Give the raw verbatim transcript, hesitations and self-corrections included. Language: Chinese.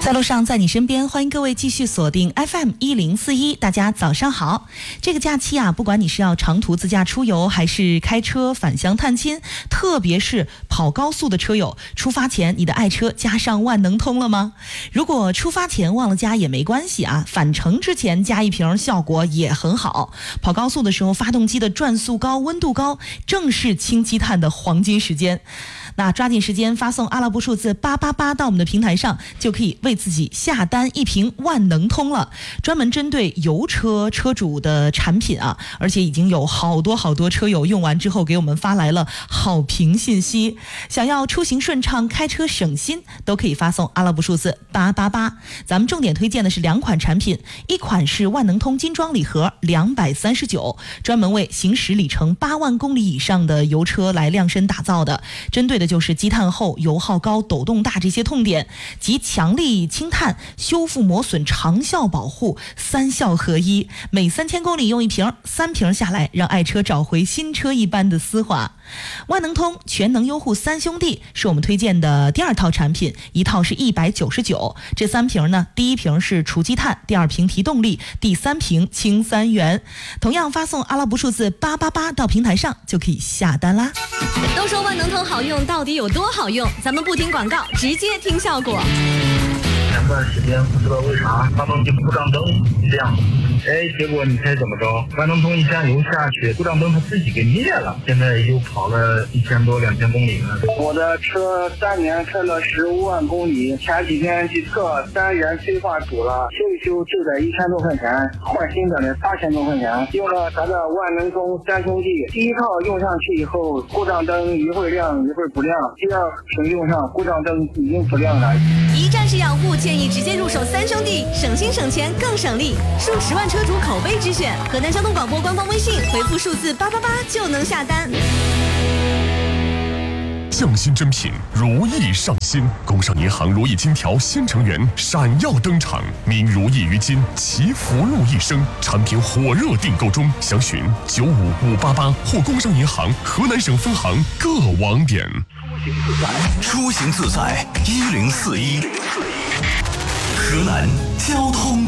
在路上，在你身边，欢迎各位继续锁定 F M 一零四一。大家早上好！这个假期啊，不管你是要长途自驾出游，还是开车返乡探亲，特别是跑高速的车友，出发前你的爱车加上万能通了吗？如果出发前忘了加也没关系啊，返程之前加一瓶效果也很好。跑高速的时候，发动机的转速高、温度高，正是清积碳的黄金时间。那抓紧时间发送阿拉伯数字八八八到我们的平台上，就可以为自己下单一瓶万能通了。专门针对油车车主的产品啊，而且已经有好多好多车友用完之后给我们发来了好评信息。想要出行顺畅、开车省心，都可以发送阿拉伯数字八八八。咱们重点推荐的是两款产品，一款是万能通金装礼盒两百三十九，专门为行驶里程八万公里以上的油车来量身打造的，针对的就是积碳厚、油耗高、抖动大这些痛点，集强力清碳、修复磨损、长效保护三效合一。每三千公里用一瓶，三瓶下来让爱车找回新车一般的丝滑。万能通全能优护三兄弟是我们推荐的第二套产品，一套是一百九十九，这三瓶呢，第一瓶是除积碳，第二瓶提动力，第三瓶清三元。同样发送阿拉伯数字八八八到平台上就可以下单啦。 都说万能通好用，到底有多好用？咱们不听广告，直接听效果。 前段时间不知道为啥发动机故障灯亮，哎，结果你猜怎么着？万能通一加油下去，故障灯它自己给灭了。现在又跑了一千多、两千公里了。 我的车三年开了十五万公里，前几天去测三元催化组了，修一修就得一千多块钱，换新的呢八千多块钱。用了咱的万能通三兄弟，第一套用上去以后，故障灯一会儿亮一会儿不亮；第二瓶用上，故障灯已经不亮了。 一站式养护，建议直接入手三兄弟，省心省钱更省力，数十万车主口碑之选。河南交通广播官方微信回复数字八八八就能下单。 匠心珍品，如意上新。工商银行如意金条新成员闪耀登场，名如意于今，祈福禄一生。产品火热订购中，详询九五五八八或工商银行河南省分行各网点。 出行自在，一零四一。河南交通